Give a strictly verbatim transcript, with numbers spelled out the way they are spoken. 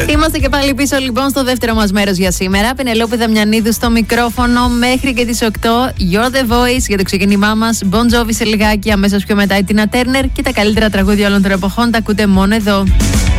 Είμαστε και πάλι πίσω λοιπόν στο δεύτερο μας μέρος για σήμερα. Πενελόπη Δαμιανίδου στο μικρόφωνο μέχρι και τις οκτώ. You're the voice για το ξεκίνημά μας. Bon Jovi σε λιγάκι, αμέσως πιο μετά η Τίνα Τέρνερ και τα καλύτερα τραγούδια όλων των εποχών τα ακούτε μόνο εδώ.